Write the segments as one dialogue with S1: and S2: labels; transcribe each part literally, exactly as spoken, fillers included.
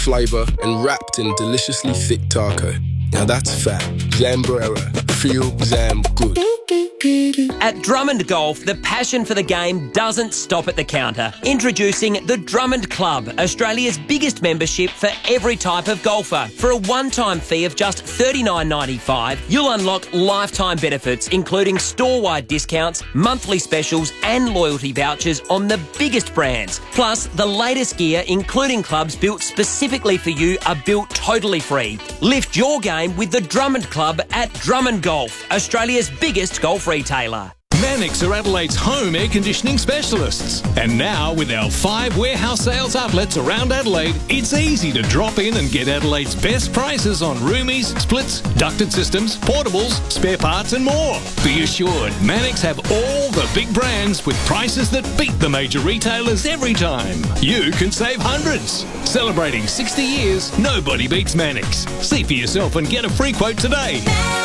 S1: flavour and wrapped in deliciously thick taco. Now that's fat. Zambrera. Feel Zam good.
S2: At Drummond Golf, the passion for the game doesn't stop at the counter. Introducing the Drummond Club, Australia's biggest membership for every type of golfer. For a one-time fee of just thirty-nine ninety-five, you'll unlock lifetime benefits, including store-wide discounts, monthly specials and loyalty vouchers on the biggest brands. Plus, the latest gear, including clubs built specifically for you, are built totally free. Lift your game with the Drummond Club at Drummond Golf, Australia's biggest golf retailer.
S3: Mannix are Adelaide's home air conditioning specialists. And now, with our five warehouse sales outlets around Adelaide, it's easy to drop in and get Adelaide's best prices on roomies, splits, ducted systems, portables, spare parts and more. Be assured, Mannix have all the big brands with prices that beat the major retailers every time. You can save hundreds. Celebrating sixty years, nobody beats Mannix. See for yourself and get a free quote today.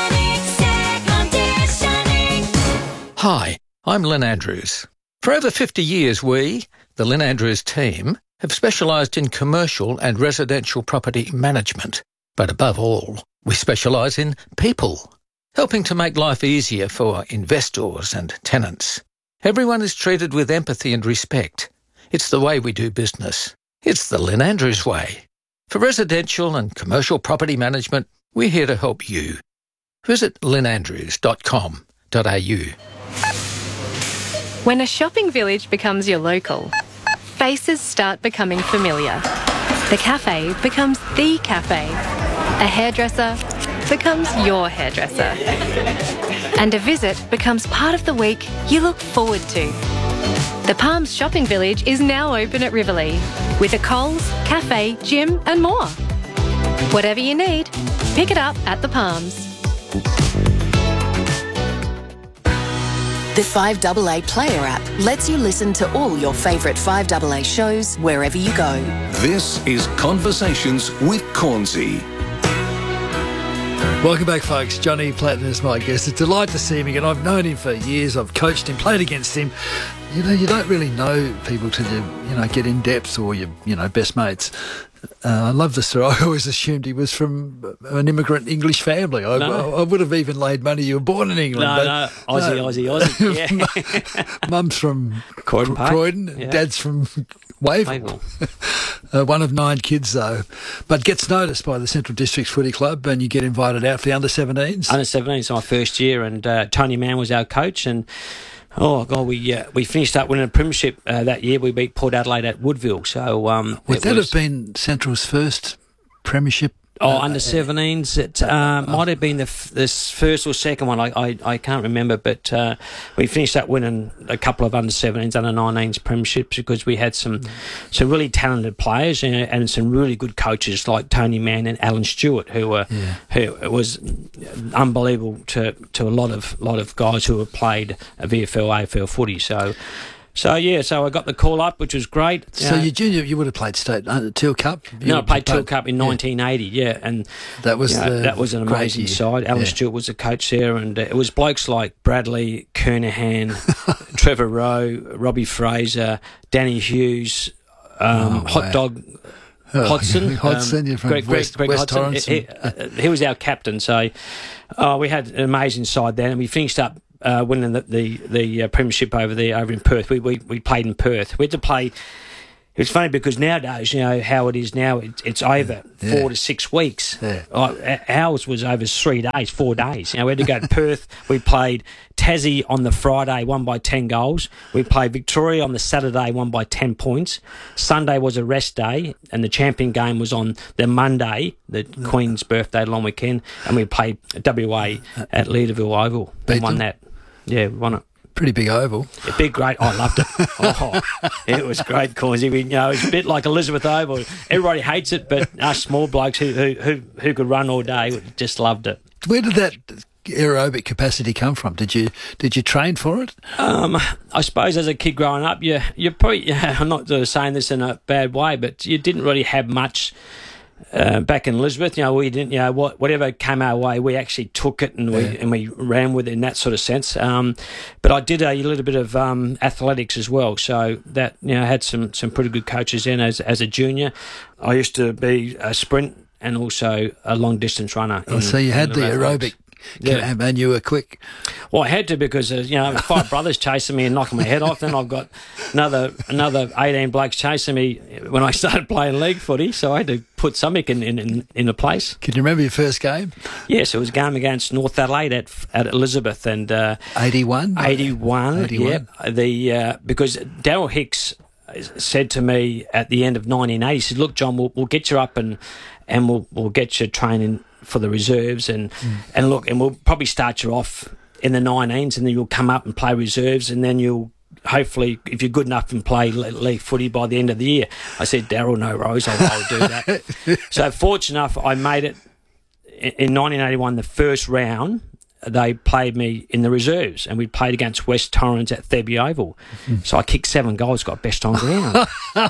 S4: Hi, I'm Lynn Andrews. For over fifty years, we, the Lynn Andrews team, have specialised in commercial and residential property management. But above all, we specialise in people, helping to make life easier for investors and tenants. Everyone is treated with empathy and respect. It's the way we do business. It's the Lynn Andrews way. For residential and commercial property management, we're here to help you. Visit lynn andrews dot com dot a u.
S5: When a shopping village becomes your local, faces start becoming familiar. The cafe becomes the cafe. A hairdresser becomes your hairdresser. And a visit becomes part of the week you look forward to. The Palms Shopping Village is now open at Riverlea, with a Coles, cafe, gym and more. Whatever you need, pick it up at the Palms.
S6: The five A A Player app lets you listen to all your favourite five A A shows wherever you go.
S7: This is Conversations with Cornsey.
S8: Welcome back, folks. Johnny Platten is my guest. It's a delight to see him again. I've known him for years. I've coached him, played against him. You know, you don't really know people till you, you know, get in depth or you, you know, best mates. Uh, I love the story. I always assumed he was from an immigrant English family. I,
S9: No.
S8: I, I would have even laid money you were born in England.
S9: No,
S8: but,
S9: no, Aussie, Aussie, Aussie, yeah.
S8: Mum's from
S9: Croydon Park.
S8: Croydon,
S9: Yeah.
S8: Dad's from Wavell. uh, one of nine kids, though. But gets noticed by the Central Districts Footy Club and you get invited out for the under seventeens.
S9: Under seventeens, my first year, and uh, Tony Mann was our coach, and oh god, we uh, we finished up winning a premiership uh, that year. We beat Port Adelaide at Woodville. So um,
S8: Would
S9: it
S8: that
S9: was,
S8: have been Central's first premiership?
S9: Oh,
S8: uh,
S9: under seventeens. It uh, might have been the f- this first or second one. I I, I can't remember, but uh, we finished up winning a couple of under seventeens, under nineteens premierships because we had some mm. some really talented players and, and some really good coaches like Tony Mann and Alan Stewart, who were
S8: yeah.
S9: who was unbelievable to to a lot of lot of guys who have played a V F L, A F L footy. So. So, yeah, so I got the call up, which was great.
S8: So,
S9: uh,
S8: you junior, you would have played state uh, Teal Cup? You
S9: no, I played Teal Cup in nineteen eighty, yeah. yeah and
S8: that was
S9: you know,
S8: the
S9: that was an amazing
S8: year.
S9: side. Alan
S8: yeah.
S9: Stewart was the coach there, and uh, it was blokes like Bradley, Kernahan, Trevor Rowe, Robbie Fraser, Danny Hughes, um,
S8: oh,
S9: Hot
S8: wow.
S9: Dog
S8: oh,
S9: Hodson.
S8: Hodson,
S9: um,
S8: you're from
S9: Greg,
S8: West,
S9: Greg, Greg
S8: West
S9: Hodson.
S8: Torrance.
S9: He, uh, he was our captain, so uh, we had an amazing side then, and we finished up Uh, winning the the, the uh, premiership over there over in Perth. We, we we played in Perth. We had to play. It was funny because nowadays, you know how it is now. It, it's over
S8: yeah.
S9: four to six weeks.
S8: Yeah.
S9: Uh, ours was over three days, four days. You know, we had to go to Perth. We played Tassie on the Friday, won by ten goals. We played Victoria on the Saturday, won by ten points. Sunday was a rest day, and the champion game was on the Monday, the Queen's birthday long weekend, and we played W A at Leederville Oval and won that. Yeah, we won it.
S8: Pretty big oval.
S9: A big, great. I loved it. Oh, it was great, Cornsey. You know, it's a bit like Elizabeth Oval. Everybody hates it, but us small blokes who who who, who could run all day just loved it.
S8: Where did that aerobic capacity come from? Did you did you train for it?
S9: Um, I suppose as a kid growing up, you you probably. Yeah, I'm not sort of saying this in a bad way, but you didn't really have much Uh, back in Elizabeth, you know, we didn't, you know, what, whatever came our way, we actually took it and we
S8: Yeah.
S9: and we ran with it in that sort of sense. Um, but I did a little bit of um, athletics as well, so that, you know, I had some some pretty good coaches in as as a junior. I used to be a sprint and also a long distance runner.
S8: Oh,
S9: in-
S8: so you had
S9: in
S8: the
S9: athletics.
S8: aerobic,
S9: Yeah.
S8: and you were quick.
S9: Well, I had to because uh, you know five brothers chasing me and knocking my head off. Then I've got another another eighteen blokes chasing me when I started playing league footy. So I had to put something in in, in, in a place.
S8: Can you remember your first game?
S9: Yes, it was a game against North Adelaide at at Elizabeth and uh,
S8: eighty-one?
S9: eighty-one.
S8: eighty-one.
S9: Yeah, the uh, because Daryl Hicks said to me at the end of nineteen eighty, he said, "Look, John, we'll, we'll get you up and and we'll we'll get you training for the reserves and mm. and look, and we'll probably start you off in the nineteens, and then you'll come up and play reserves, and then you'll hopefully, if you're good enough, and play league footy by the end of the year." I said, "Daryl, no worries, I'll, I'll do that." So fortunate enough, I made it in nineteen eighty-one. The first round, they played me in the reserves, and we played against West Torrens at Thurby Oval. Mm. So I kicked seven goals, got best on ground.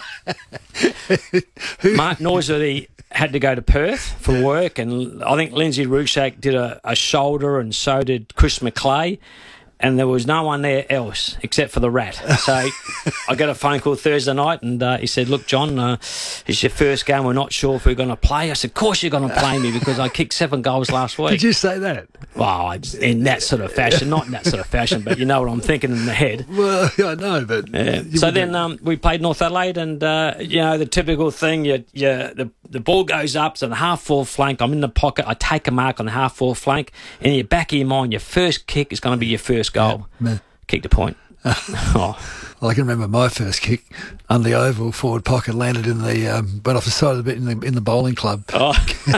S9: Mark Noisley had to go to Perth for work, and I think Lindsay Rushak did a, a shoulder, and so did Chris McClay, and there was no one there else except for the Rat. So I got a phone call Thursday night, and uh, he said, "Look, John, uh, it's your first game. We're not sure if we're going to play." I said, "Of course you're going to play me because I kicked seven goals last week."
S8: Did you say that?
S9: Well, I- in that sort of fashion, not in that sort of fashion, but you know what I'm thinking in the head.
S8: Well, I know, but
S9: Yeah. So then um, we played North Adelaide, and uh, you know the typical thing: you, you, the the ball goes up to the half forward flank. I'm in the pocket. I take a mark on the half forward flank, and in your back of your mind, your first kick is going to be your first goal.
S8: Yeah.
S9: Kick the point. Oh.
S8: Well, I can remember my first kick on the oval forward pocket, landed in the um, went off the side of the bit in the in the bowling club,
S9: Oh.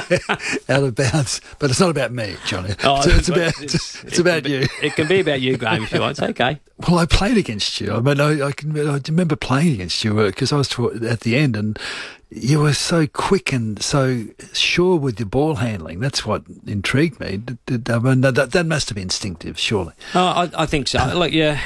S8: out of bounds. But it's not about me, Johnny.
S9: Oh,
S8: it's, it's
S9: but
S8: about
S9: it's-
S8: it's, it's
S9: it
S8: about
S9: can be-
S8: you.
S9: It can be about you, Graham, if you want. It's okay.
S8: Well, I played against you. I mean, I, I can I remember playing against you because I was tw- at the end, and you were so quick and so sure with your ball handling. That's what intrigued me. Did- did- I mean, that, that must have been instinctive, surely.
S9: Oh, I, I think so. Look, yeah,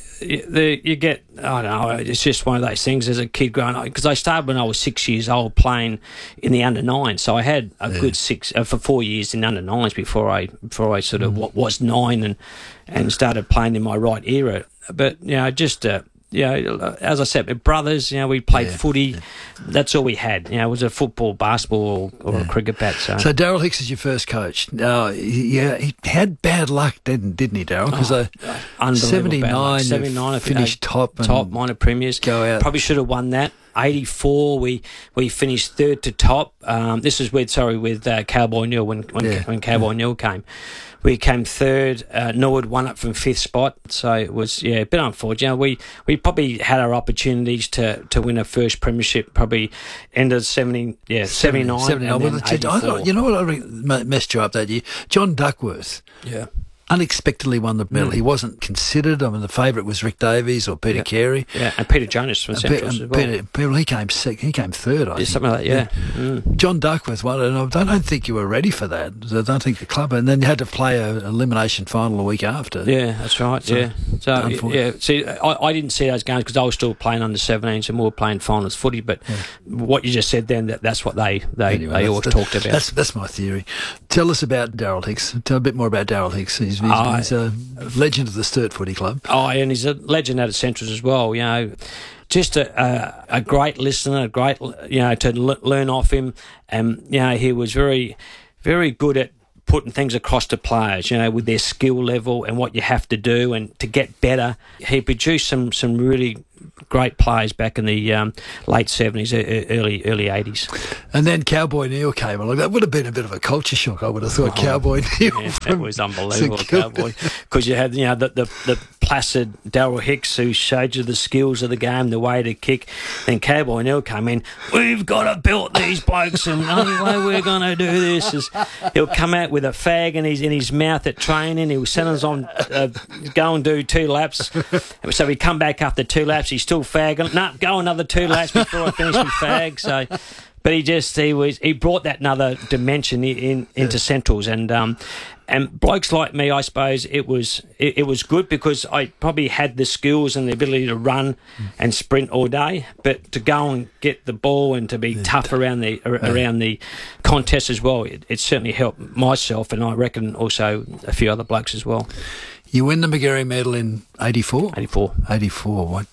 S9: the, you get, I don't know, it's just one of those things as a kid growing up. Because I started when I was six years old playing in the under nine, so I had a
S8: Yeah.
S9: good six uh, for four years in under nines before I before I sort of mm. was nine and and started playing in my right era. But you know, just. Uh, You know, as I said, with brothers, you know, we played
S8: Yeah,
S9: footy.
S8: yeah.
S9: That's all we had. You know, it was a football, basketball, or, or
S8: Yeah.
S9: a cricket bat. So,
S8: So Daryl Hicks is your first coach. Uh, yeah, he had bad luck, didn't didn't he, Daryl? Because
S9: Oh, unbelievable.
S8: seventy-nine, you
S9: seventy-nine,
S8: finished top and
S9: top minor premiers.
S8: go out.
S9: Probably should have won that. eighty-four, we we finished third to top. Um, this is with sorry with uh, Cowboy Neil when when,
S8: Yeah,
S9: when Cowboy
S8: yeah.
S9: Neil came. We came third. Uh, Norwood won it from fifth spot, so it was yeah a bit unfortunate. We we probably had our opportunities to, to win a first premiership. Probably ended seventy yeah seventy-nine.
S8: seventy-nine.
S9: And
S8: Well,
S9: then
S8: I thought-
S9: eighty-four.
S8: you know what I re- m- messed you up that year? John Duckworth
S9: Yeah.
S8: unexpectedly won the medal.
S9: Mm.
S8: He wasn't considered. I mean, the favourite was Rick Davies or Peter
S9: Yeah.
S8: Carey.
S9: Yeah, and Peter Jonas from
S8: Uh, Pe-
S9: Central
S8: um,
S9: as well.
S8: Peter, Peter, he came sec- he came third, I
S9: Yeah,
S8: think.
S9: something like that. Yeah. Mm.
S8: John Duckworth won it, and I don't, I don't think you were ready for that. I don't think the club, and then you had to play an elimination final a week after.
S9: Yeah, that's right.
S8: So,
S9: yeah, so
S8: unfortunate.
S9: yeah. See, I, I didn't see those games because I was still playing under seventeens and we were playing finals footy. But what you just said then, that that's what they they,
S8: Anyway,
S9: they
S8: that's-
S9: always
S8: that-
S9: talked about.
S8: That's that's my theory. Tell us about Daryl Hicks. Tell a bit more about Daryl Hicks. He's, he's,
S9: Oh,
S8: he's a legend of the Sturt Footy Club.
S9: Oh, and he's a legend out of Centrals as well. You know, just a, a, a great listener, a great you know to l- learn off him. And you know, he was very, very good at putting things across to players. You know, with their skill level and what you have to do and to get better. He produced some some really great players back in the um, late seventies, early early eighties.
S8: And then Cowboy Neil came along. That would have been a bit of a culture shock, I would have thought.
S9: Oh,
S8: Cowboy Neil.
S9: Yeah,
S8: from
S9: it was unbelievable,
S8: St Kilda.
S9: Cowboy. Because you had, you know, the, the, the placid Daryl Hicks who showed you the skills of the game, the way to kick. Then Cowboy Neil came in, we've got to build these blokes, and the only way we're going to do this is he'll come out with a fag in his, in his mouth at training. He'll send us on, uh, go and do two laps. So we come back after two laps, he's still fagging. No, go another two laps before I finish my fag. So... but he just he was he brought that another dimension in, in into yeah. Centrals, and um, and blokes like me, I suppose it was it, it was good because I probably had the skills and the ability to run mm. and sprint all day, but to go and get the ball and to be yeah. tough around the yeah. around the contest as well, it, it certainly helped myself, and I reckon also a few other blokes as well.
S8: You win the Magarey medal in eighty-four?
S9: eighty-four.
S8: eighty-four. What,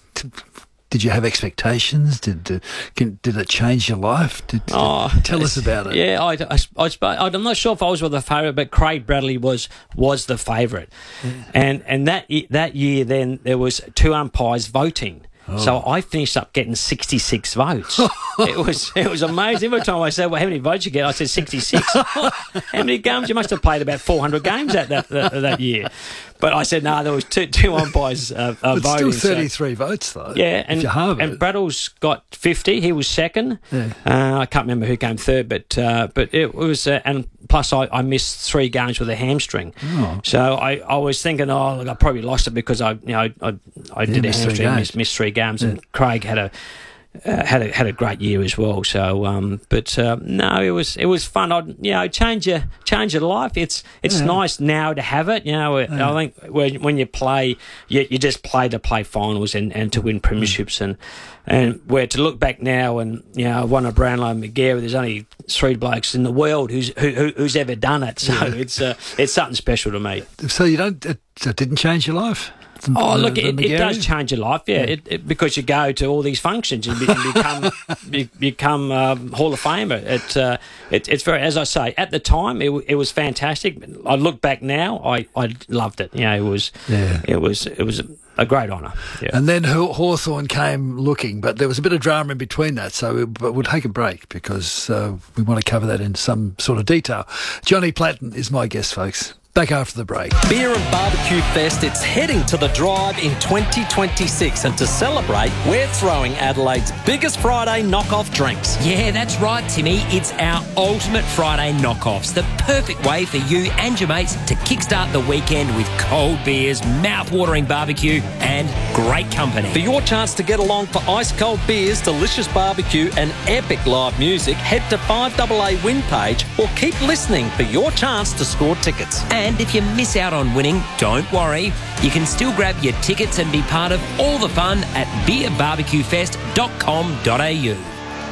S8: did you have expectations? Did uh, can, did it change your life? Did, did,
S9: oh,
S8: tell us about it.
S9: Yeah, I, I, I, I'm not sure if I was the favourite, but Craig Bradley was was the favourite. Yeah. And and that that year then there was two umpires voting. Oh. So I finished up getting sixty-six votes. it was it was amazing. Every time I said, well, how many votes you get? I said sixty-six. How many games? You must have played about four hundred games that that, that, that year. But I said, no, nah, there was two, two umpires uh, uh,
S8: it's
S9: voting.
S8: Still thirty-three so. Votes, though.
S9: Yeah, and,
S8: if you halve
S9: and
S8: it.
S9: Braddle's got fifty. He was second. Yeah. Uh, I can't remember who came third, but uh, but it was... Uh, and plus, I, I missed three games with a hamstring. Oh. So I, I was thinking, oh, look, I probably lost it because I you know I, I did
S8: yeah,
S9: a hamstring, missed, missed three games, yeah. and Craig had a... Uh, had a had a great year as well. So, um, but uh, no, it was it was fun. I'd you know change your change your life. It's it's yeah. nice now to have it. You know, yeah. I think when when you play, you, you just play to play finals and, and to win premierships mm. and and where to look back now and you know I won a Brownlow and Magarey. There's only three blokes in the world who's who, who's ever done it. So yeah. it's uh, it's something special to me.
S8: So you don't it, it didn't change your life?
S9: Oh, look, it, it does change your life, yeah, yeah. It, it, because you go to all these functions and, be, and become be, become um, Hall of Famer. It, uh, it, it's very, as I say, at the time, it, it was fantastic. I look back now, I, I loved it. You know, it was, yeah. it was, it was a great honour. Yeah.
S8: And then Hawthorn came looking, but there was a bit of drama in between that, so we, but we'll take a break because uh, we want to cover that in some sort of detail. Johnny Platten is my guest, folks. Back after the break.
S10: Beer and Barbecue Fest, it's heading to the Drive in twenty twenty-six, and to celebrate, we're throwing Adelaide's biggest Friday knockoff drinks.
S2: Yeah, that's right, Timmy. It's our ultimate Friday knockoffs, the perfect way for you and your mates to kickstart the weekend with cold beers, mouth-watering barbecue and great company.
S10: For your chance to get along for ice-cold beers, delicious barbecue and epic live music, head to five A A Win page or keep listening for your chance to score tickets.
S2: And if you miss out on winning, don't worry. You can still grab your tickets and be part of all the fun at beer barbecue fest dot com dot a u.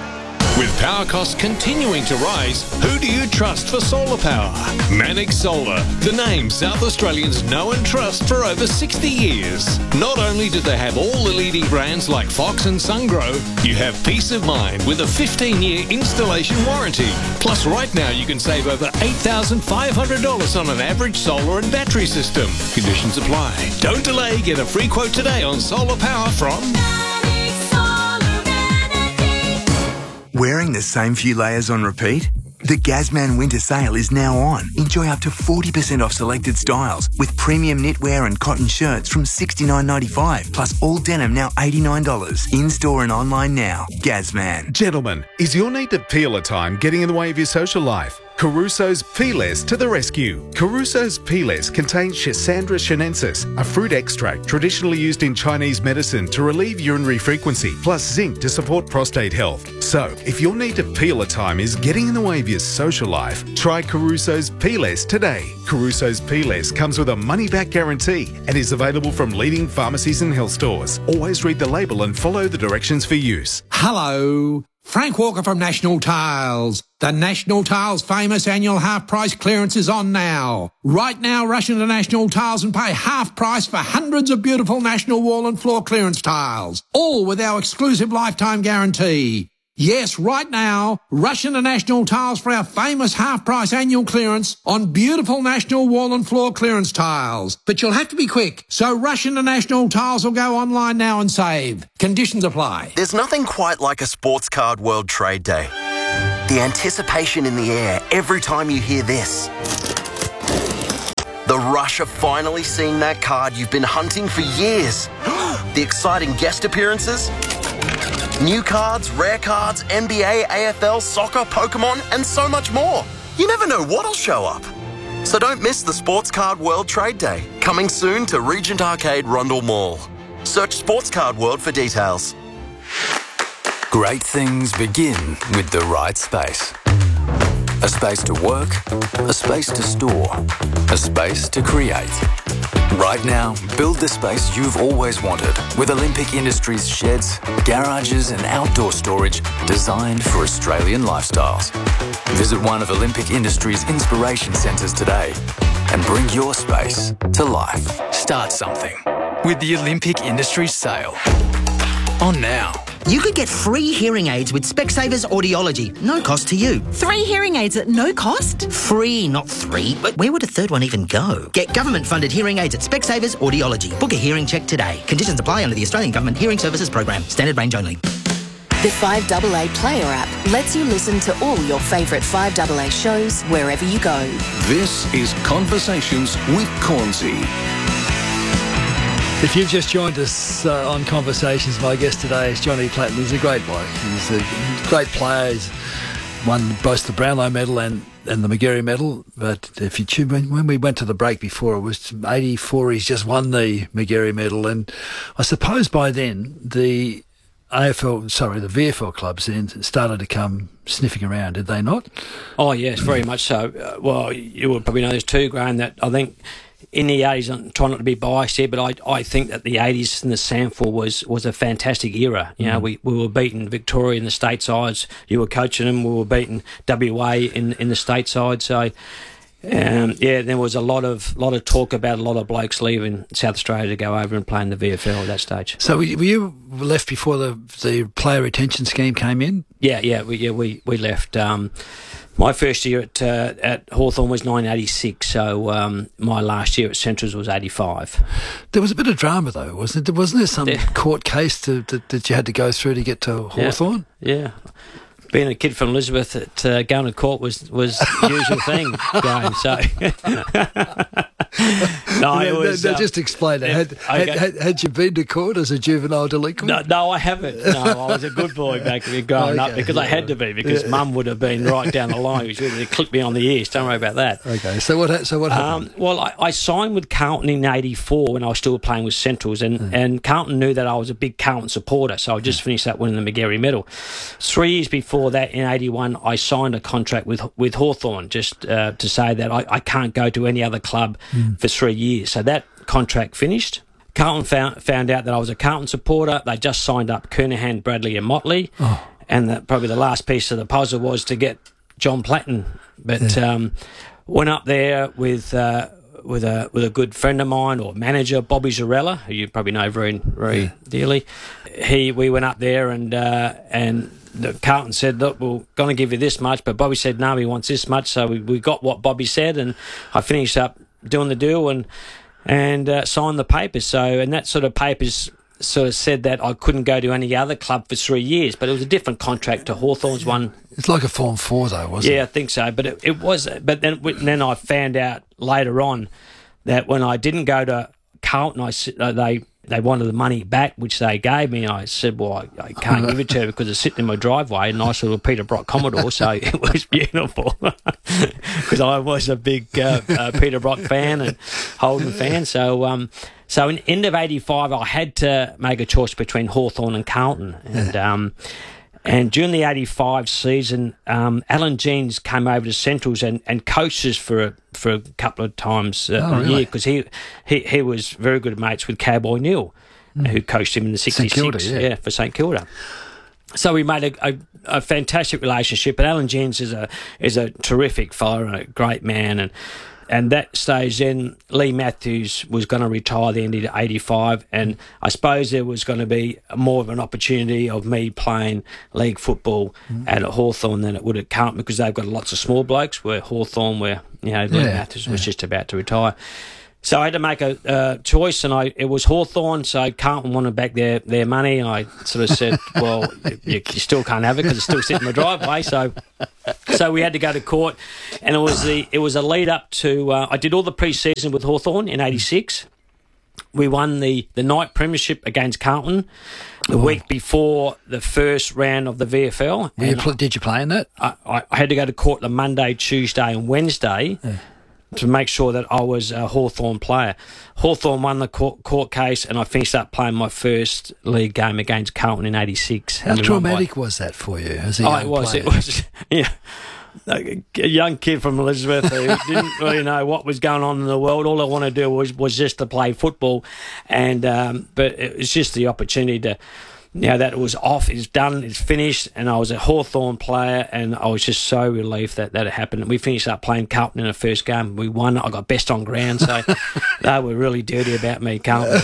S3: With power costs continuing to rise, who do you trust for solar power? Mannix Solar, the name South Australians know and trust for over sixty years. Not only do they have all the leading brands like Fox and SunGrow, you have peace of mind with a fifteen-year installation warranty. Plus, right now you can save over eight thousand five hundred dollars on an average solar and battery system. Conditions apply. Don't delay. Get a free quote today on solar power from...
S11: Wearing the same few layers on repeat? The Gazman Winter Sale is now on. Enjoy up to forty percent off selected styles with premium knitwear and cotton shirts from sixty-nine ninety-five, plus all denim now eighty-nine dollars. In-store and online now. Gazman.
S12: Gentlemen, is your need to peel a time getting in the way of your social life? Caruso's Peelers to the rescue. Caruso's Peelers contain Schisandra chinensis, a fruit extract traditionally used in Chinese medicine to relieve urinary frequency, plus zinc to support prostate health. So, if your need to peel a time is getting in the way of your social life, try Caruso's Peelers today. Caruso's Peelers comes with a money-back guarantee and is available from leading pharmacies and health stores. Always read the label and follow the directions for use.
S13: Hello. Frank Walker from National Tiles. The National Tiles famous annual half-price clearance is on now. Right now, rush into National Tiles and pay half price for hundreds of beautiful National wall and floor clearance tiles, all with our exclusive lifetime guarantee. Yes, right now, rush into National Tiles for our famous half-price annual clearance on beautiful National wall and floor clearance tiles. But you'll have to be quick, so rush into National Tiles or go online now and save. Conditions apply.
S14: There's nothing quite like a Sports Card World Trade Day. The anticipation in the air every time you hear this. The rush of finally seeing that card you've been hunting for years. The exciting guest appearances. New cards, rare cards, N B A, A F L, soccer, Pokemon, and so much more. You never know what'll show up. So don't miss the Sports Card World Trade Day, coming soon to Regent Arcade Rundle Mall. Search Sports Card World for details.
S15: Great things begin with the right space. A space to work, a space to store, a space to create. Right now, build the space you've always wanted with Olympic Industries sheds, garages and outdoor storage designed for Australian lifestyles. Visit one of Olympic Industries' inspiration centres today and bring your space to life. Start something with the Olympic Industries sale. On now.
S16: You could get free hearing aids with Specsavers Audiology. No cost to you.
S17: Three hearing aids at no cost?
S16: Free, not three. But where would a third one even go? Get government-funded hearing aids at Specsavers Audiology. Book a hearing check today. Conditions apply under the Australian Government Hearing Services Program. Standard range only.
S6: The five A A Player app lets you listen to all your favourite five A A shows wherever you go.
S7: This is Conversations with Cornsey.
S8: If you've just joined us uh, on Conversations, my guest today is Johnny Platten. He's a great bloke. He's a great player. He's won both the Brownlow medal and, and the Magarey medal. But if you tune, when, when we went to the break before, it was eighty-four. He's just won the Magarey medal, and I suppose by then the A F L, sorry, the V F L clubs then started to come sniffing around. Did they not?
S9: Oh yes, very much so. Uh, well, you would probably know there's two, Graham. That I think. In the eighties, I'm trying not to be biased here, but I I think that the eighties and the SANFL was, was a fantastic era. You know, mm. we, we were beating Victoria in the state sides. You were coaching them. We were beating W A in, in the state side. So, um, yeah, there was a lot of lot of talk about a lot of blokes leaving South Australia to go over and play in the V F L at that stage.
S8: So were you left before the the player retention scheme came in?
S9: Yeah, yeah, we yeah we we left. Um, My first year at uh, at Hawthorn was nineteen eighty-six, so um, my last year at Centrals was eighty-five.
S8: There was a bit of drama, though, wasn't there? Wasn't there some yeah. court case to, to, that you had to go through to get to Hawthorn?
S9: Yeah. yeah. Being a kid from Elizabeth, at, uh, going to court was was the usual thing going, so...
S8: no, it was... No, no, uh, just explain it. Had, okay. had, had, had you been to court as a juvenile delinquent?
S9: No, no I haven't. No, I was a good boy back then growing okay. up because I had to be, because yeah. Mum would have been right down the line. She would have clipped me on the ears. Don't worry about that.
S8: Okay, so what, so what happened?
S9: Um, well, I, I signed with Carlton in eighty-four when I was still playing with Centrals, and, mm. and Carlton knew that I was a big Carlton supporter, so I just mm. finished up winning the Magarey medal. Three years before that, in eighty-one, I signed a contract with with Hawthorn just uh, to say that I, I can't go to any other club mm. for three years. So that contract finished. Carlton found, found out that I was a Carlton supporter. They just signed up Kernahan, Bradley and Motley. Oh. And the, probably the last piece of the puzzle was to get John Platten. But yeah. um, went up there with... Uh, with a with a good friend of mine, or manager, Bobby Zarella, who you probably know very very yeah. dearly. He we went up there and uh, and the Carlton said, look, we're going to give you this much, but Bobby said no, he wants this much. So we, we got what Bobby said, and I finished up doing the deal and and uh, signed the papers. So and that sort of papers sort of said that I couldn't go to any other club for three years, but it was a different contract to Hawthorn's one.
S8: It's like a Form four, though, wasn't
S9: yeah,
S8: it?
S9: Yeah, I think so. But it, it was. But then, then I found out later on that when I didn't go to Carlton, I uh, they they wanted the money back, which they gave me. I said, well, I, I can't give it to you because it's sitting in my driveway, a nice little Peter Brock Commodore, so it was beautiful because I was a big uh, uh, Peter Brock fan and Holden fan. So, um, so in end of eighty-five, I had to make a choice between Hawthorn and Carlton, and.
S8: Yeah.
S9: Um, And during the eighty-five season, um, Alan Jeans came over to Centrals and, and coached us for a, for a couple of times uh,
S8: oh,
S9: a
S8: really?
S9: year because he, he he was very good mates with Cowboy Neil, mm. who coached him in the sixty-six,
S8: Saint Kilda, yeah.
S9: yeah, for Saint Kilda. So we made a, a, a fantastic relationship. And Alan Jeans is a is a terrific fellow and a great man. And and that stage then Lee Matthews was going to retire the end of eighty-five, and I suppose there was going to be more of an opportunity of me playing league football mm. at Hawthorn than it would at Carlton, because they've got lots of small blokes, where Hawthorn, where you know Lee
S8: yeah,
S9: Matthews
S8: yeah.
S9: was just about to retire. So I had to make a uh, choice, and I it was Hawthorn. So Carlton wanted back their, their money, and I sort of said, "Well, you, you still can't have it because it's still sitting in my driveway." So, so we had to go to court, and it was the it was a lead up to. Uh, I did all the pre-season with Hawthorn in eighty-six. We won the, the night premiership against Carlton the oh. week before the first round of the V F L.
S8: You pl- did you play in that?
S9: I, I, I had to go to court the Monday, Tuesday, and Wednesday. Yeah. to make sure that I was a Hawthorn player. Hawthorn won the court, court case, and I finished up playing my first league game against Carlton in eighty-six.
S8: How traumatic by... was that for you as a
S9: oh,
S8: young
S9: it was.
S8: player?
S9: It was. Yeah. A young kid from Elizabeth who didn't really know what was going on in the world. All I wanted to do was, was just to play football, and um, but it was just the opportunity to, you know, that it was off, it's done, it's finished, and I was a Hawthorn player, and I was just so relieved that that had happened. We finished up playing Carlton in the first game. We won. I got best on ground, so they were really dirty about me, Carlton.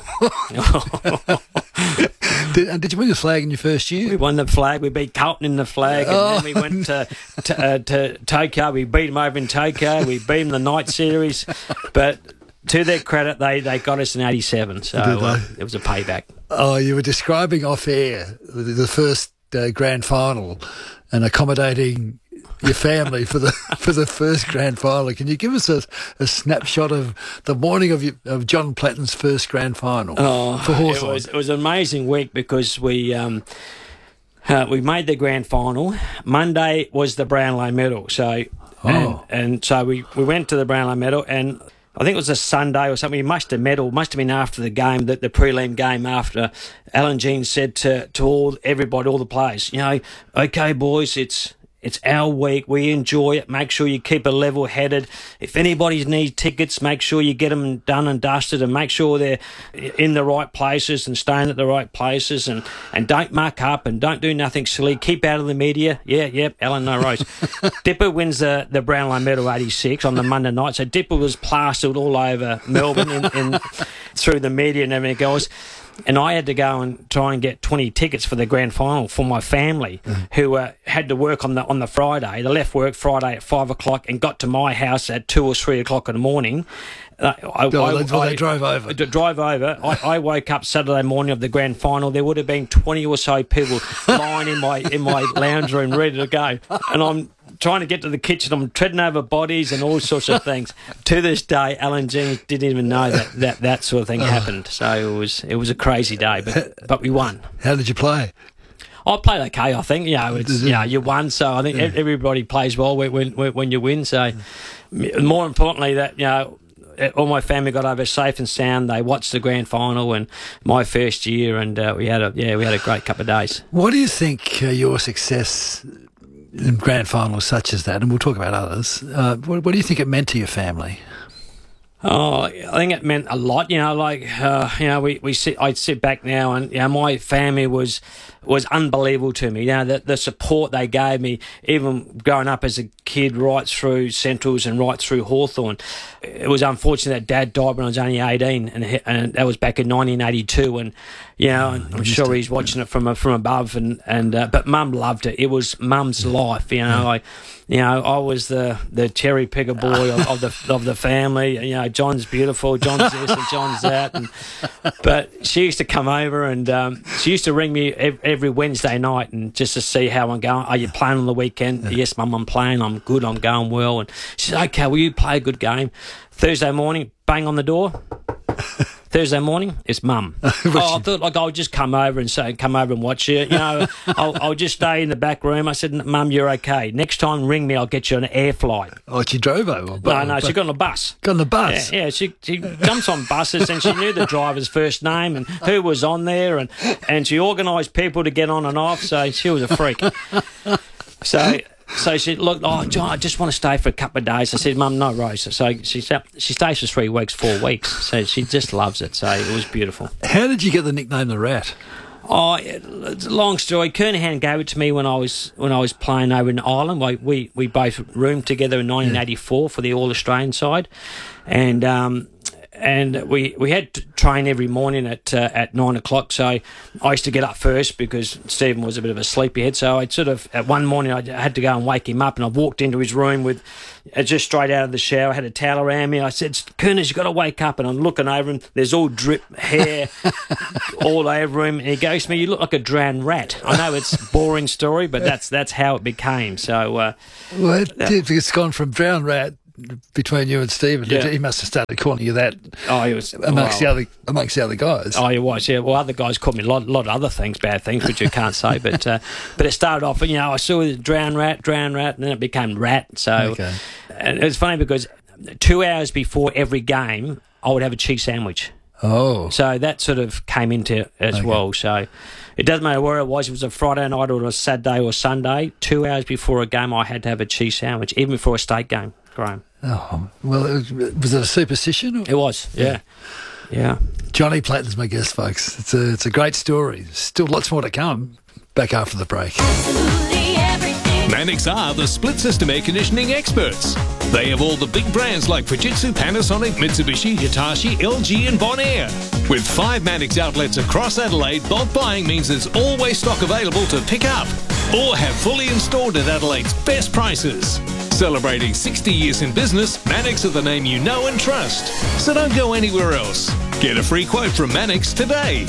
S8: Did, did you win the flag in your first year?
S9: We won the flag. We beat Carlton in the flag, and
S8: oh.
S9: then we went to to, uh, to Tokyo. We beat them over in Tokyo. We beat them in the night series, but to their credit, they, they got us in eighty-seven, so uh, it was a payback.
S8: Oh, you were describing off air the first uh, grand final and accommodating your family for the for the first grand final. Can you give us a, a snapshot of the morning of, your, of John Platten's first grand final
S9: oh,
S8: for Hawthorn?
S9: It was, it was an amazing week because we um, uh, we made the grand final. Monday was the Brownlow Medal, so
S8: oh.
S9: and, and so we, we went to the Brownlow Medal, and I think it was a Sunday or something. We must have medal, must have been after the game, the, the prelim game after. Alan Jean said to, to all everybody, all the players, you know, okay, boys, it's it's our week. We enjoy it. Make sure you keep it level-headed. If anybody needs tickets, make sure you get them done and dusted, and make sure they're in the right places and staying at the right places, and, and don't muck up and don't do nothing silly. Keep out of the media. Yeah, yep, yeah, Alan, no worries. Dipper wins the, the Brownlow Medal eighty-six on the Monday night, so Dipper was plastered all over Melbourne in, in, through the media and everything else. And I had to go and try and get twenty tickets for the grand final for my family, mm. who uh, had to work on the on the Friday. They left work Friday at five o'clock and got to my house at two or three o'clock in the morning. Uh, I,
S8: oh,
S9: I,
S8: they,
S9: I,
S8: they drove over.
S9: To drive over. I, I woke up Saturday morning of the grand final. There would have been twenty or so people lying in my in my lounge room ready to go, and I'm trying to get to the kitchen. I'm treading over bodies and all sorts of things. To this day, Alan Jean didn't even know that, that that sort of thing happened. So it was it was a crazy day, but but we won.
S8: How did you play?
S9: I played okay, I think. You know, it's, you know, you won, so I think
S8: yeah.
S9: everybody plays well when, when when you win. So more importantly, that you know, all my family got over safe and sound. They watched the grand final and my first year, and uh, we had a yeah we had a great couple of days.
S8: What do you think uh, your success in grand finals such as that, and we'll talk about others, uh, what, what do you think it meant to your family?
S9: Oh, I think it meant a lot. You know, like uh, you know, we we sit. I'd sit back now, and you know, my family was was unbelievable to me. You know, the the support they gave me, even growing up as a kid, right through Centrals and right through Hawthorn. It was unfortunate that Dad died when I was only eighteen, and and that was back in nineteen eighty-two. And you know, and I'm sure he's watching it from from above. And and uh, but Mum loved it. It was Mum's life. You know, I. You know, I was the, the cherry picker boy of, of the of the family. You know, John's beautiful, John's this and John's that. And, but she used to come over, and um, she used to ring me every, every Wednesday night and just to see how I'm going. Are you playing on the weekend? Yeah. Yes, Mum, I'm playing. I'm good. I'm going well. And she said, okay, will you play a good game? Thursday morning, bang on the door. Thursday morning, it's Mum. oh, I thought like I'll just come over and say, come over and watch you. You know, I'll, I'll just stay in the back room. I said, Mum, you're okay. Next time, ring me. I'll get you an air flight.
S8: Oh, she drove over.
S9: No, no, she got on a bus.
S8: Got on a bus.
S9: Yeah, yeah she, she jumps on buses, and she knew the driver's first name and who was on there, and and she organised people to get on and off. So she was a freak. So. So she said, look, oh, John, I just want to stay for a couple of days. I said, Mum, no worries. So she said, she stays for three weeks, four weeks. So she just loves it. So it was beautiful.
S8: How did you get the nickname The Rat?
S9: Oh, it's a long story. Kernahan gave it to me when I was when I was playing over in Ireland. We we, we both roomed together in nineteen eighty-four yeah. for the All-Australian side. And... um And we, we had to train every morning at uh, at nine o'clock. So I used to get up first because Stephen was a bit of a sleepyhead. So I'd sort of, at one morning, I had to go and wake him up, and I walked into his room with, uh, just straight out of the shower, I had a towel around me. I said, Kernas, you've got to wake up. And I'm looking over him. There's all drip hair all over him. And he goes to me, you look like a drowned rat. I know it's a boring story, but that's that's how it became. So, uh,
S8: well, it, uh, it's gone from drowned rat between you and Stephen.
S9: Yeah.
S8: He must have started calling you that.
S9: Oh, he was
S8: amongst
S9: well,
S8: the other amongst the other guys.
S9: Oh, he was. Yeah. Well, other guys called me a lot, lot of other things, bad things, which you can't say. But uh, but it started off, you know, I saw the drown rat, drown rat, and then it became Rat. So,
S8: okay.
S9: And it's funny because two hours before every game, I would have a cheese sandwich.
S8: Oh.
S9: So that sort of came into it as
S8: Okay.
S9: well. So it doesn't matter where it was. If it was a Friday night or a Saturday or Sunday, two hours before a game, I had to have a cheese sandwich, even before a state game, Graham.
S8: Oh, well, it was, was it a superstition? Or?
S9: It was, yeah. Yeah.
S8: Johnny Platten's my guest, folks. It's a, it's a great story. Still lots more to come. Back after the break.
S3: Mannix are the split system air conditioning experts. They have all the big brands like Fujitsu, Panasonic, Mitsubishi, Hitachi, L G and Bonaire. With five Mannix outlets across Adelaide, bulk buying means there's always stock available to pick up or have fully installed at Adelaide's best prices. Celebrating sixty years in business, Mannix are the name you know and trust. So don't go anywhere else. Get a free quote from Mannix today.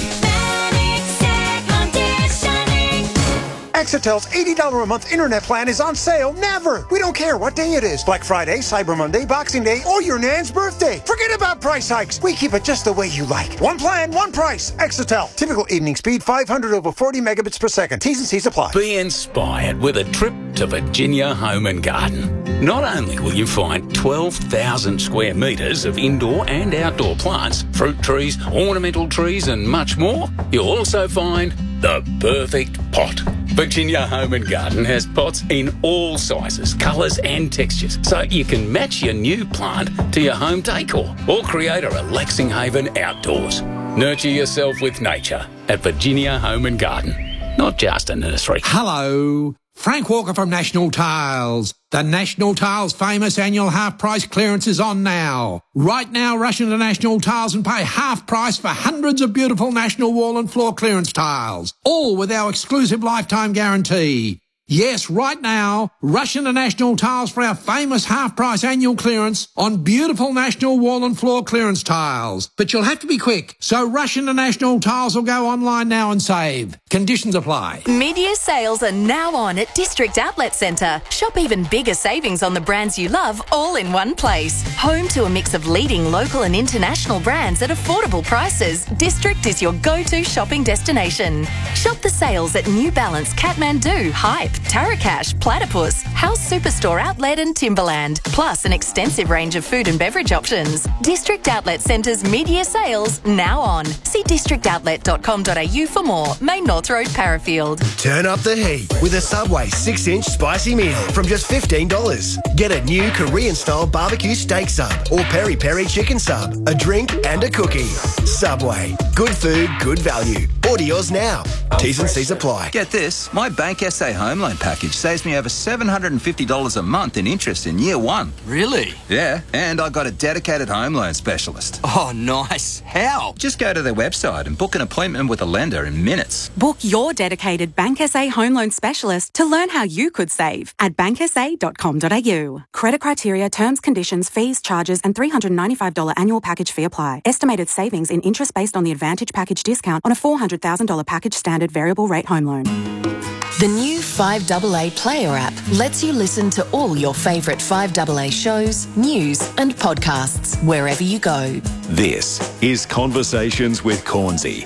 S18: Exetel's eighty dollars a month internet plan is on sale never. We don't care what day it is. Black Friday, Cyber Monday, Boxing Day, or your nan's birthday. Forget about price hikes. We keep it just the way you like. One plan, one price. Exetel. Typical evening speed, five hundred over forty megabits per second. T's and C's apply.
S19: Be inspired with a trip to Virginia Home and Garden. Not only will you find twelve thousand square metres of indoor and outdoor plants, fruit trees, ornamental trees and much more, you'll also find the perfect pot. Virginia Home and Garden has pots in all sizes, colours and textures, so you can match your new plant to your home decor or create a relaxing haven outdoors. Nurture yourself with nature at Virginia Home and Garden, not just a nursery.
S13: Hello, Frank Walker from National Tiles. The National Tiles famous annual half-price clearance is on now. Right now, rush into National Tiles and pay half price for hundreds of beautiful National wall and floor clearance tiles, all with our exclusive lifetime guarantee. Yes, right now, rush into National Tiles for our famous half-price annual clearance on beautiful National wall and floor clearance tiles. But you'll have to be quick, so rush into National Tiles or go online now and save. Conditions apply.
S6: Media sales are now on at District Outlet Centre. Shop even bigger savings on the brands you love all in one place. Home to a mix of leading local and international brands at affordable prices, District is your go-to shopping destination. Shop the sales at New Balance, Kathmandu, Hype, Tarakash, Platypus, House Superstore Outlet and Timberland, plus an extensive range of food and beverage options. District Outlet Centre's media sales now on. See district outlet dot com dot a u for more. Main North Road, Parafield.
S20: Turn up the heat with a Subway six inch spicy meal from just fifteen dollars. Get a new Korean-style barbecue steak sub or peri-peri chicken sub, a drink and a cookie. Subway. Good food, good value. Order yours now. T's and C's apply.
S21: Get this, my Bank S A home loan package saves me over seven hundred fifty dollars a month in interest in year one.
S22: Really?
S21: Yeah, and I got a dedicated home loan specialist.
S22: Oh, nice. How?
S21: Just go to their website and book an appointment with a lender in minutes.
S17: Book your dedicated Bank S A home loan specialist to learn how you could save at bank s a dot com dot a u. Credit criteria, terms, conditions, fees, charges and three hundred ninety-five dollars annual package fee apply. Estimated savings in interest based on the Advantage package discount on a four hundred thousand dollars package standard variable rate home loan.
S6: The new five A A Player app lets you listen to all your favourite five A A shows, news and podcasts wherever you go.
S7: This is Conversations with Cornsey.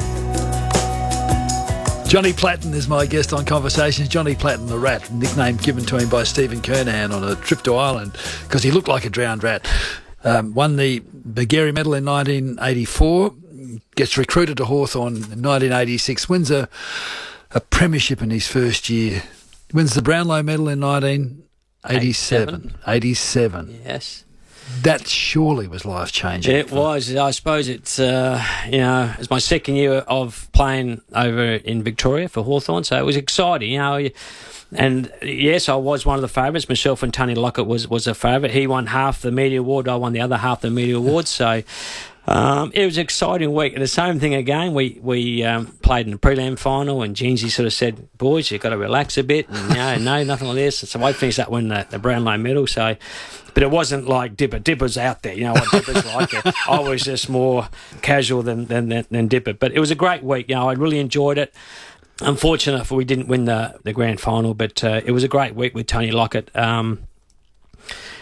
S8: Johnny Platten is my guest on Conversations. Johnny Platten, the rat, nickname given to him by Stephen Kernahan on a trip to Ireland because he looked like a drowned rat. Um, won the Bergeri Medal in nineteen eighty-four, gets recruited to Hawthorn in nineteen eighty-six, wins a, a premiership in his first year, wins the Brownlow Medal in nineteen eighty-seven. eighty-seven.
S9: Yes.
S8: That surely was life-changing.
S9: It was. I suppose it's, uh, you know, it's my second year of playing over in Victoria for Hawthorn, so it was exciting, you know. And yes, I was one of the favourites. Myself and Tony Lockett was, was a favourite. He won half the media award. I won the other half the media award. So um, it was an exciting week. And the same thing again. We we um, played in the prelim final, and Jeansy sort of said, "Boys, you've got to relax a bit." And you know, no, nothing like this. So I finished that win the, the Brownlow medal. So, but it wasn't like Dipper. Dipper's out there. You know what Dipper's like. I was just more casual than than than, than Dipper. But it was a great week. You know, I really enjoyed it. Unfortunate we didn't win the, the grand final, but uh, it was a great week with Tony Lockett. Um,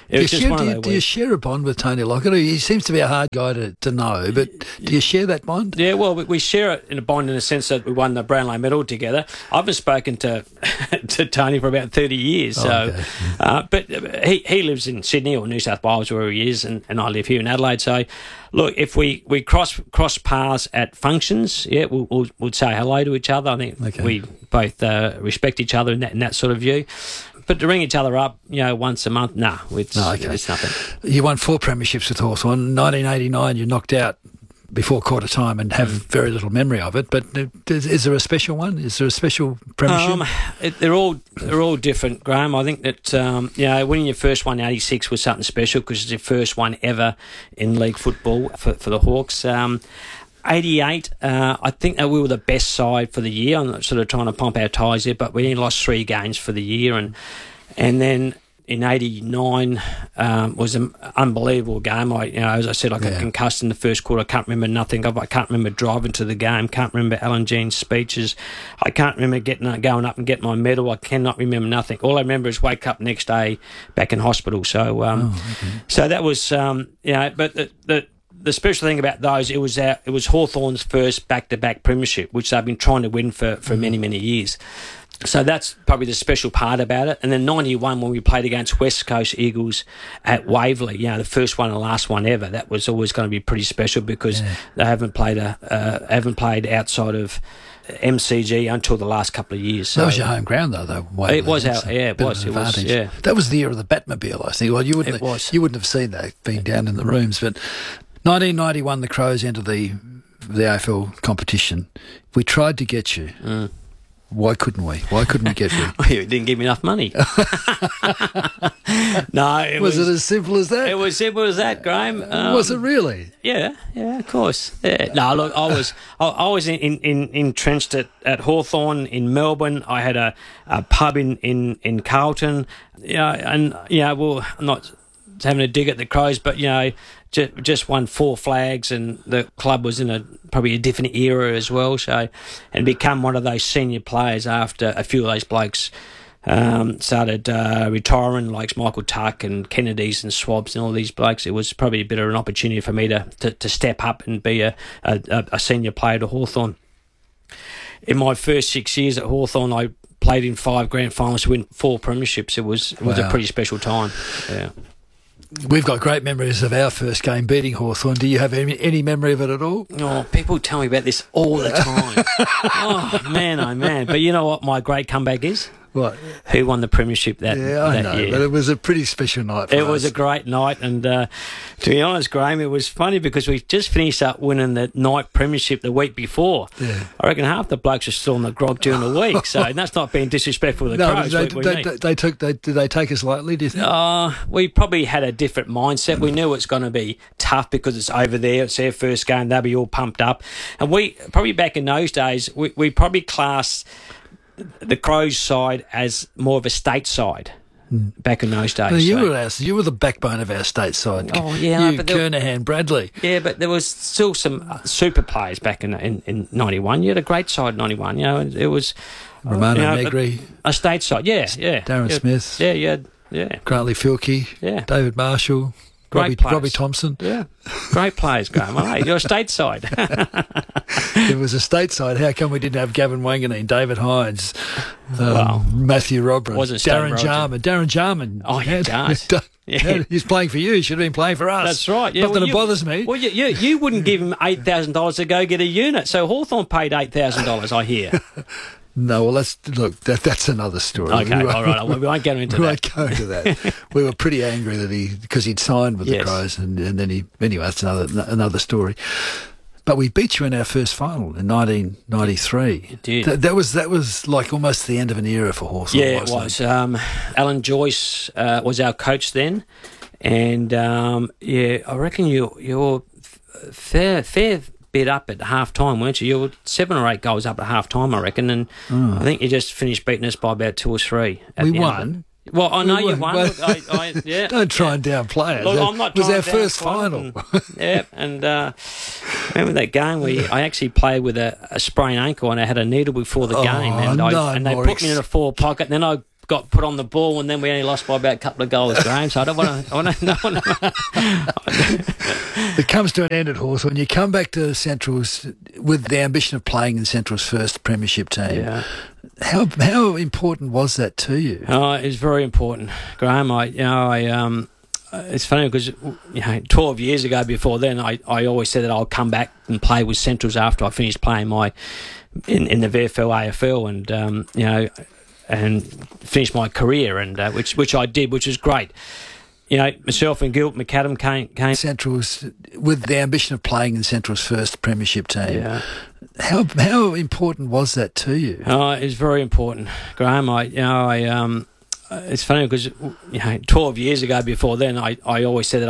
S9: it
S8: do
S9: was
S8: you,
S9: just
S8: share,
S9: one
S8: do,
S9: of
S8: you,
S9: those
S8: do you
S9: weeks.
S8: share a bond with Tony Lockett? He seems to be a hard guy to, to know, but do you share that bond?
S9: Yeah, well, we, we share it in a bond in the sense that we won the Brownlow medal together. I haven't spoken to to Tony for about thirty years, so
S8: Oh, okay.
S9: uh, but he he lives in Sydney or New South Wales, where he is, and, and I live here in Adelaide. So, look, if we, we cross cross paths at functions, yeah, we'll, we'll, we'll say hello to each other. I think
S8: Okay.
S9: we both uh, respect each other in that, in that sort of view. But to ring each other up, you know, once a month, nah, it's,
S8: No, okay.
S9: it's nothing.
S8: You won four premierships with Hawthorn. nineteen eighty-nine, you knocked out before quarter time and have very little memory of it. But is, is there a special one? Is there a special premiership?
S9: Um, it, they're all they're all different, Graham. I think that um, you know, winning your first one in eighty-six was something special because it's your first one ever in league football for, for the Hawks. Um, eighty-eight, uh, I think that we were the best side for the year. I'm not sort of trying to pump our tyres here, but we only lost three games for the year, and and then in eighty-nine um, was an unbelievable game. I, you know, as I said, I got
S8: Yeah.
S9: concussed in the first quarter. I can't remember nothing of it. I can't remember driving to the game. Can't remember Alan Jean's speeches. I can't remember getting going up and getting my medal. I cannot remember nothing. All I remember is wake up next day back in hospital. So, um,
S8: Oh, okay.
S9: so that was, um, you know, but the, the the special thing about those, it was our, it was Hawthorn's first back-to-back premiership, which they've been trying to win for, for many, many years. So that's probably the special part about it. And then ninety-one, when we played against West Coast Eagles at Waverley, you know, the first one and last one ever, that was always going to be pretty special because
S8: Yeah.
S9: they haven't played a uh, haven't played outside of M C G until the last couple of years. So
S8: That was your home ground, though. though Waverley.
S9: It was our-
S8: That's a
S9: yeah, it
S8: bit of
S9: was,
S8: an
S9: it was,
S8: advantage.
S9: yeah.
S8: That was the year of the Batmobile, I think. Well, you wouldn't.
S9: It was.
S8: You wouldn't have seen that being down in the rooms. But nineteen ninety-one, the Crows entered the the A F L competition. We tried to get you.
S9: Mm.
S8: Why couldn't we? Why couldn't we get you?
S9: You didn't give me enough money. No, it
S8: was,
S9: was,
S8: it as simple as that?
S9: It was simple as that, Graham. Um,
S8: was it really?
S9: Yeah, yeah, of course. Yeah. No, look, I was I, I was in, in, in, entrenched at, at Hawthorn in Melbourne. I had a, a pub in, in, in Carlton. Yeah, and yeah, well, I'm not having a dig at the Crows, but you know, just, just won four flags, and the club was in a probably a different era as well. So, and become one of those senior players after a few of those blokes um, started uh, retiring, like Michael Tuck and Kennedys and Swabs and all these blokes. It was probably a bit of an opportunity for me to to, to step up and be a, a, a senior player to Hawthorn. In my first six years at Hawthorn, I played in five grand finals to win four premierships. It was it was
S8: Wow.
S9: a pretty special time. Yeah.
S8: We've got great memories of our first game beating Hawthorn. Do you have any, any memory of it at all?
S9: Oh, people tell me about this all the time. Oh, man, oh, man. But you know what my great comeback is?
S8: What?
S9: Who won the premiership that,
S8: Yeah, I
S9: that
S8: know,
S9: year?
S8: but it was a pretty special night for
S9: It
S8: us.
S9: was a great night, and uh, to be honest, Graham, it was funny because we just finished up winning the night premiership the week before.
S8: Yeah.
S9: I reckon half the blokes are still on the grog during the week, so that's not being disrespectful to the
S8: No,
S9: Crows.
S8: they,
S9: we, we
S8: they,
S9: need.
S8: they, they took. They, did they take us lightly? Do you think?
S9: Uh, we probably had a different mindset. We knew it's going to be tough because it's over there. It's their first game. They'll be all pumped up. And we, probably back in those days, we, we probably classed the Crows side as more of a state side back in those days.
S8: No, you
S9: So-
S8: were our, you were the backbone of our state side.
S9: Oh, yeah,
S8: you,
S9: but there-
S8: Kernahan, Bradley.
S9: Yeah, but there was still some uh, super players back in in, in ninety-one. You had a great side in ninety-one. You know, it, it was
S8: Romano
S9: you know,
S8: Negri.
S9: a, a state side. Yeah, yeah.
S8: Darren
S9: yeah,
S8: Smith.
S9: Yeah, yeah, yeah.
S8: Grantley Filkey.
S9: Yeah.
S8: David Marshall.
S9: Great
S8: Robbie,
S9: players.
S8: Robbie Thompson.
S9: Yeah, great players, Graham. All right, you're a state side.
S8: It was a stateside. How come we didn't have Gavin Wanganeen, David Hines, um,
S9: Well,
S8: Matthew Robert,
S9: wasn't state
S8: Darren
S9: Roger.
S8: Jarman? Darren Jarman.
S9: Oh, he
S8: Had-
S9: does.
S8: had-
S9: Yeah.
S8: He's playing for you. He should have been playing for us.
S9: That's right. Yeah,
S8: Not
S9: well,
S8: that
S9: you-
S8: it bothers me.
S9: Well, you, you, you wouldn't give him eight thousand dollars to go get a unit, so Hawthorn paid eight thousand dollars, I hear.
S8: No, well, let's look. That, that's another story.
S9: Okay,
S8: We won't-
S9: all right. We won't go into
S8: we
S9: that.
S8: won't go into that. We were pretty angry that he because he'd signed with
S9: Yes.
S8: the Crows, and, and then he anyway. That's another another story. But we beat you in our first final in nineteen ninety-three.
S9: You did.
S8: That, that was that was like almost the end of an era for Hawthorn.
S9: Yeah, it
S8: wasn't
S9: was. Um, Alan Joyce uh, was our coach then, and um, yeah, I reckon you you're fair fair bit up at half time, weren't you? You were seven or eight goals up at half time, I reckon, and
S8: Oh.
S9: I think you just finished beating us by about two or three. at
S8: We
S9: the end of
S8: won.
S9: it. Well, I know
S8: We
S9: you
S8: won.
S9: won.
S8: Well,
S9: Look, I, I, yeah,
S8: Don't try and downplay it.
S9: Look,
S8: That
S9: I'm not
S8: was
S9: trying
S8: our
S9: to
S8: first
S9: downplay
S8: final.
S9: it. And, yeah, and uh, remember that game where I actually played with a, a sprained ankle and I had a needle before the
S8: Oh,
S9: game, and,
S8: no,
S9: I, and they
S8: Morris.
S9: put me in a four pocket, and then I got put on the ball, and then we only lost by about a couple of goals, Graham. So I don't want to. I don't know.
S8: It comes to an end at Hawthorn. You come back to Central's with the ambition of playing in Central's first premiership team.
S9: Yeah.
S8: How how important was that to you?
S9: Oh, it's very important, Graham. I, you know, I um, it's funny because you know, twelve years ago, before then, I, I always said that I'll come back and play with Centrals after I finished playing my in, in the V F L, A F L, and um, you know, and finish my career, and uh, which which I did, which was great. You know, myself and Gilt McAdam came, came
S8: Central's with the ambition of playing in Central's first premiership team.
S9: Yeah.
S8: How how important was that to you?
S9: Oh, it's very important, Graham. I you know I um, it's funny because you know, twelve years ago, before then, I, I always said that